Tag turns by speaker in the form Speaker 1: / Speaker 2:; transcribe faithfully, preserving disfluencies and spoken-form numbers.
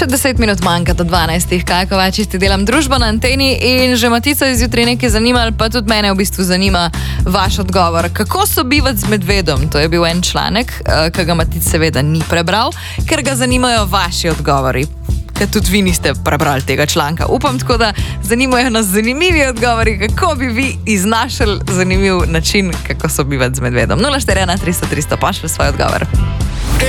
Speaker 1: Še deset minut manjka do dvanajstih, Kaja Kovačič, delam družbo na Anteni in že Matica izjutraj nekaj zanimali, pa tudi mene v bistvu zanima vaš odgovor. Kako sobivati z medvedom? To je bil en članek, ki ga Matic seveda ni prebral, ker ga zanimajo vaši odgovori. Ker tudi vi niste prebrali tega članka. Upam tako, da zanimajo nas zanimivi odgovori, kako bi vi iznašli zanimiv način, kako sobivati z medvedom. nula štiri ena tristo tristo, pošlji svoj odgovor.